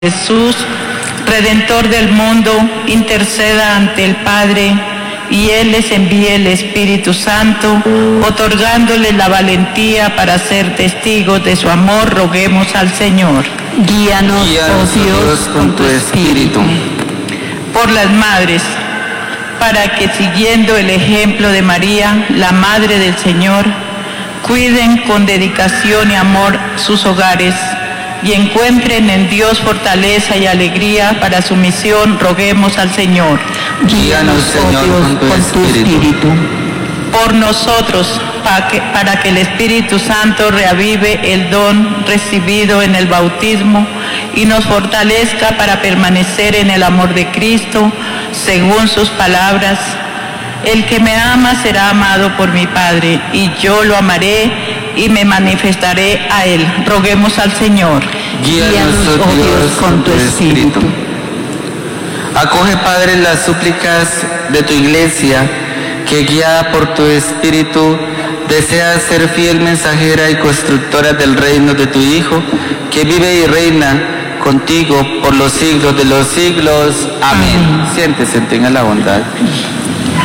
Jesús, Redentor del mundo, interceda ante el Padre y Él les envíe el Espíritu Santo, otorgándoles la valentía para ser testigos de su amor. Roguemos al Señor. Guíanos, oh Dios, con tu Espíritu. Por las madres, para que siguiendo el ejemplo de María, la Madre del Señor, cuiden con dedicación y amor sus hogares y encuentren en Dios fortaleza y alegría para su misión. Roguemos al Señor. Guíanos, Señor, con tu Espíritu. Por nosotros, para que el Espíritu Santo reavive el don recibido en el bautismo y nos fortalezca para permanecer en el amor de Cristo, según sus palabras: el que me ama será amado por mi Padre, y yo lo amaré y me manifestaré a él. Roguemos al Señor. Guíanos, oh Dios, con tu Espíritu. Acoge, Padre, las súplicas de tu Iglesia, que guiada por tu Espíritu desea ser fiel mensajera y constructora del reino de tu Hijo, que vive y reina contigo por los siglos de los siglos. Amén. Siéntese, tenga la bondad.